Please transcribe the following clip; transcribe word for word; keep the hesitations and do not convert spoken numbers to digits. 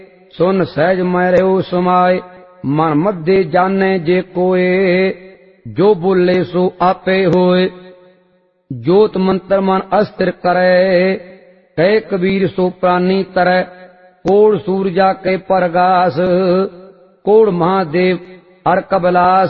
सुन सहज मैं रहो समाए मन मध्य जाने जे कोय जो बोले सो आपे होए जोत मंत्र मन अस्थिर करे कह कबीर सो प्राणी तरह कोड़ सूरजा के परगास कोड़ महादेव अर कबलास